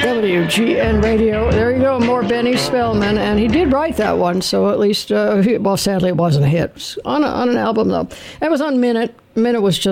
WGN Radio. There you go, more Benny Spellman, and he did write that one, so at least, well, sadly it wasn't a hit. It was on an album, though. It was on Minute. Minute was just